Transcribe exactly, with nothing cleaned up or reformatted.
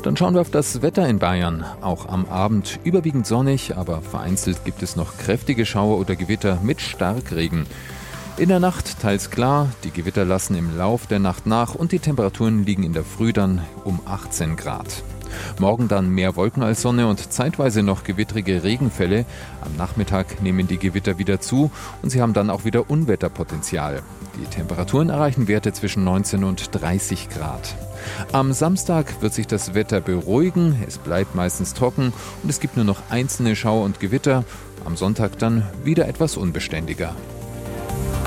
Dann schauen wir auf das Wetter in Bayern. Auch am Abend überwiegend sonnig, aber vereinzelt gibt es noch kräftige Schauer oder Gewitter mit Starkregen. In der Nacht teils klar, die Gewitter lassen im Lauf der Nacht nach und die Temperaturen liegen in der Früh dann um achtzehn Grad. Morgen dann mehr Wolken als Sonne und zeitweise noch gewittrige Regenfälle. Am Nachmittag nehmen die Gewitter wieder zu und sie haben dann auch wieder Unwetterpotenzial. Die Temperaturen erreichen Werte zwischen neunzehn und dreißig Grad. Am Samstag wird sich das Wetter beruhigen, es bleibt meistens trocken und es gibt nur noch einzelne Schauer und Gewitter. Am Sonntag dann wieder etwas unbeständiger.